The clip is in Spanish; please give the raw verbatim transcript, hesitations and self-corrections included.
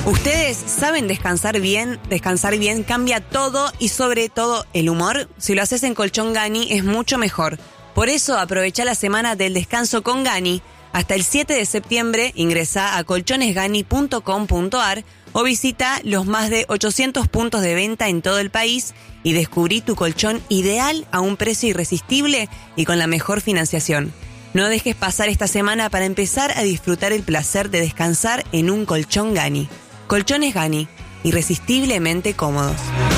¿Ustedes saben descansar bien? Descansar bien cambia todo y sobre todo el humor. Si lo haces en Colchón Gani es mucho mejor. Por eso aprovecha la semana del descanso con Gani. Hasta el siete de septiembre ingresa a colchones gani punto com punto a r o visita los más de ochocientos puntos de venta en todo el país y descubrí tu colchón ideal a un precio irresistible y con la mejor financiación. No dejes pasar esta semana para empezar a disfrutar el placer de descansar en un colchón Gani. Colchones Gani, irresistiblemente cómodos.